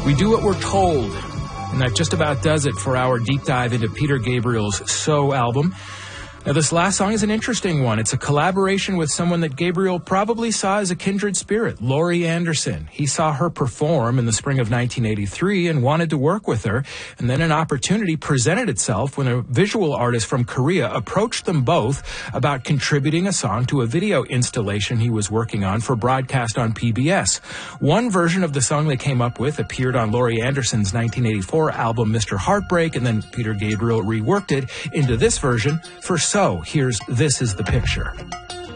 We do what we're told, and that just about does it for our deep dive into Peter Gabriel's So album. Now, this last song is an interesting one. It's a collaboration with someone that Gabriel probably saw as a kindred spirit, Laurie Anderson. He saw her perform in the spring of 1983 and wanted to work with her. And then an opportunity presented itself when a visual artist from Korea approached them both about contributing a song to a video installation he was working on for broadcast on PBS. One version of the song they came up with appeared on Laurie Anderson's 1984 album, Mr. Heartbreak, and then Peter Gabriel reworked it into this version for So. Here's This Is the Picture.